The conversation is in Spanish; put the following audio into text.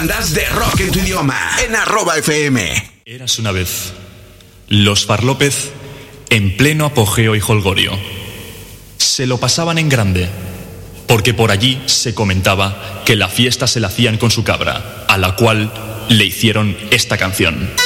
bandas de rock en tu idioma en @FM. Eras una vez los Far López en pleno apogeo y jolgorio. Se lo pasaban en grande, porque por allí se comentaba que la fiesta se la hacían con su cabra, a la cual le hicieron esta canción.